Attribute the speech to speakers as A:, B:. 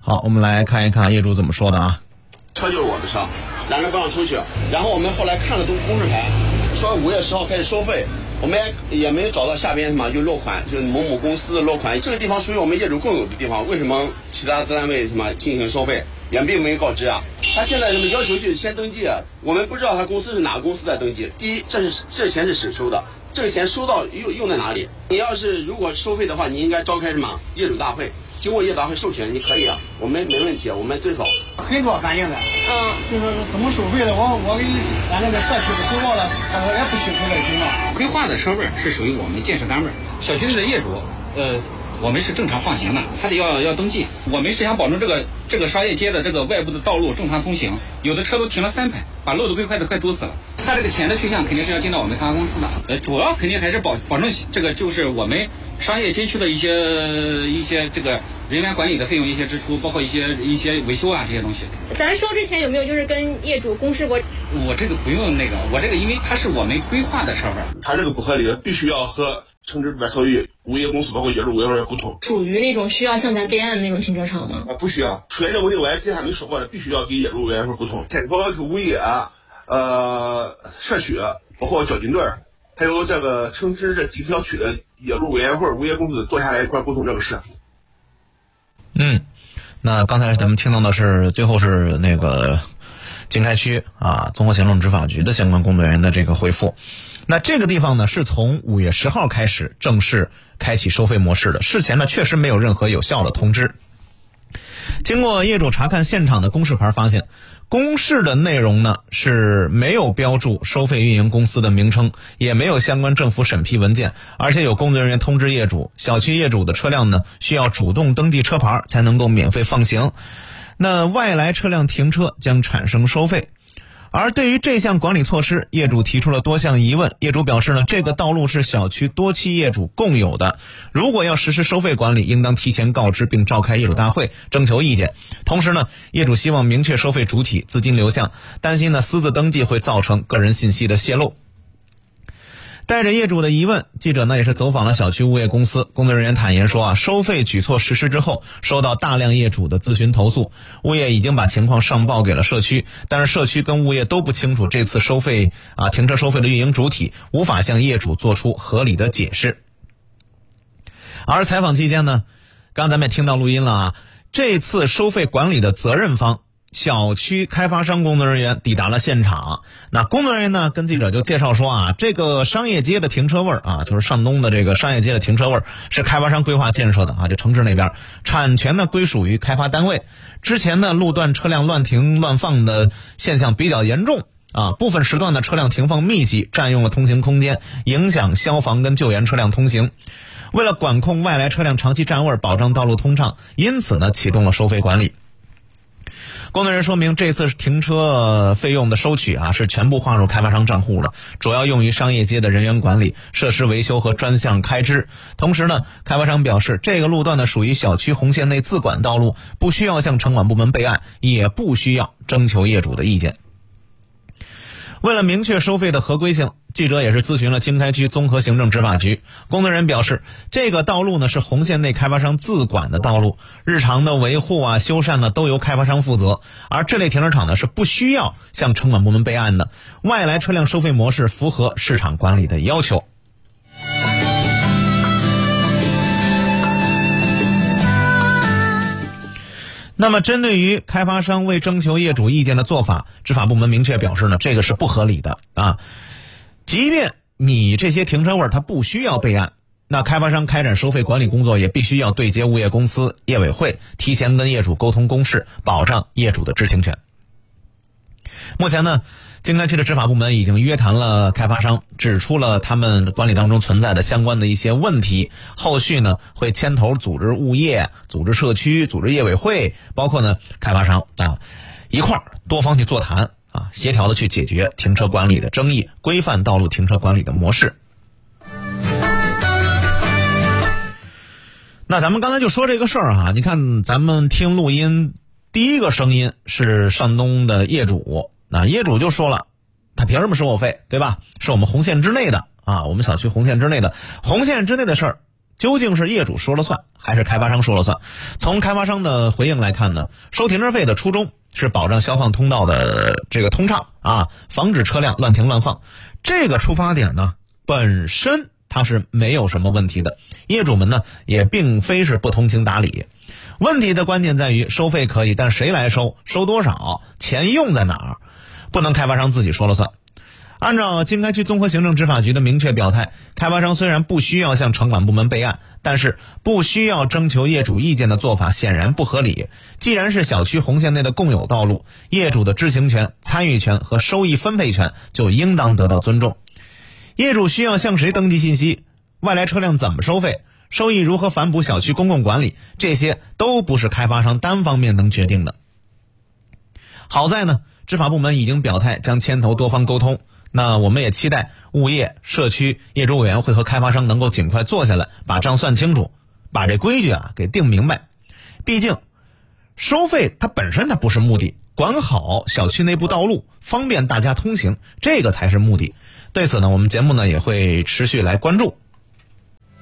A: 好，我们来看一看业主怎么说的啊。
B: 车就是我的车，两人不让出去，然后我们后来看了公示牌，说5月10号开始收费，我们也没找到下边什么就落款，就是某某公司的落款，这个地方属于我们业主共有的地方，为什么其他单位什么进行收费，也并没有告知啊？他现在什么要求去先登记，我们不知道他公司是哪个公司在登记。第一，这钱是谁收的？这个钱收到用在哪里？你要是如果收费的话，你应该召开什么业主大会，经过业主大会授权，你可以啊，我们没问题，我们遵守。
C: 很多反映的，就是怎么收费的，我给俺那个社区的汇报了，他说也不清楚这个情况。
D: 规划的车位是属于我们建设单位，小区内的业主，我们是正常放行的，他得要登记。我们是想保证这个商业街的这个外部的道路正常通行，有的车都停了3排，把路都快堵死了。他这个钱的去向肯定是要进到我们开发公司的，主要肯定还是保证这个就是我们商业街区的一些这个人员管理的费用一些支出，包括一些维修啊这些东西。
E: 咱收之前有没有就是跟业主公示过？
D: 我这个不用那个，我这个因为它是我们规划的车位，
B: 他这个不合理，必须要和城市边所有物业公司包括业主委员会沟通。
E: 属于那种需要向咱备案的那种停车场吗？
B: 不需要，出现这问题我之前没说过的，必须要给业主委员会沟通。包括物业社区，包括交警队，还有这个城市这几个小区的业主委员会、物业公司坐下来一块沟通这个事。
A: 那刚才咱们听到的是最后是那个经开区综合行政执法局的相关工作人员的这个回复。那这个地方呢是从5月10号开始正式开启收费模式的，事前呢确实没有任何有效的通知。经过业主查看现场的公示牌，发现公示的内容呢是没有标注收费运营公司的名称，也没有相关政府审批文件，而且有工作人员通知业主，小区业主的车辆呢需要主动登记车牌才能够免费放行，那外来车辆停车将产生收费。而对于这项管理措施，业主提出了多项疑问。业主表示呢，这个道路是小区多期业主共有的，如果要实施收费管理，应当提前告知并召开业主大会征求意见。同时呢，业主希望明确收费主体、资金流向，担心呢私自登记会造成个人信息的泄露。带着业主的疑问，记者呢也是走访了小区物业公司。工作人员坦言说收费举措实施之后，收到大量业主的咨询投诉，物业已经把情况上报给了社区，但是社区跟物业都不清楚这次收费停车收费的运营主体，无法向业主做出合理的解释。而采访期间呢，刚才咱们也听到录音了这次收费管理的责任方小区开发商工作人员抵达了现场。那工作人员呢跟记者就介绍说这个商业街的停车位就是上东的这个商业街的停车位是开发商规划建设的就城市那边，产权呢归属于开发单位。之前呢路段车辆乱停乱放的现象比较严重部分时段的车辆停放密集，占用了通行空间，影响消防跟救援车辆通行。为了管控外来车辆长期占位，保障道路通畅，因此呢启动了收费管理。工作人员说明，这次停车费用的收取是全部划入开发商账户的，主要用于商业街的人员管理、设施维修和专项开支。同时呢，开发商表示，这个路段呢属于小区红线内自管道路，不需要向城管部门备案，也不需要征求业主的意见。为了明确收费的合规性，记者也是咨询了经开区综合行政执法局。工作人员表示，这个道路呢是红线内开发商自管的道路，日常的维护修缮呢都由开发商负责，而这类停车场呢是不需要向城管部门备案的，外来车辆收费模式符合市场管理的要求。那么针对于开发商未征求业主意见的做法，执法部门明确表示呢，这个是不合理的即便你这些停车位它不需要备案，那开发商开展收费管理工作也必须要对接物业公司、业委会，提前跟业主沟通公示，保障业主的知情权。目前呢，经开区的执法部门已经约谈了开发商，指出了他们管理当中存在的相关的一些问题，后续呢会牵头组织物业、组织社区、组织业委会，包括呢开发商一块多方去座谈协调的去解决停车管理的争议，规范道路停车管理的模式。那咱们刚才就说这个事儿你看咱们听录音，第一个声音是上东的业主，那业主就说了，他凭什么收我费，对吧？是我们红线之内的我们小区红线之内的事儿， 究竟是业主说了算，还是开发商说了算？从开发商的回应来看呢，收停车费的初衷是保障消防通道的这个通畅啊，防止车辆乱停乱放。这个出发点呢，本身它是没有什么问题的，业主们呢也并非是不通情达理。问题的关键在于收费可以，但谁来收，收多少，钱用在哪儿，不能开发商自己说了算。按照经开区综合行政执法局的明确表态，开发商虽然不需要向城管部门备案，但是不需要征求业主意见的做法显然不合理。既然是小区红线内的共有道路，业主的知情权、参与权和收益分配权就应当得到尊重。业主需要向谁登记信息，外来车辆怎么收费，收益如何反哺小区公共管理，这些都不是开发商单方面能决定的。好在呢，执法部门已经表态将牵头多方沟通，那我们也期待物业、社区、业主委员会和开发商能够尽快坐下来，把账算清楚，把这规矩给定明白。毕竟收费它本身它不是目的，管好小区内部道路，方便大家通行，这个才是目的。对此呢，我们节目呢也会持续来关注。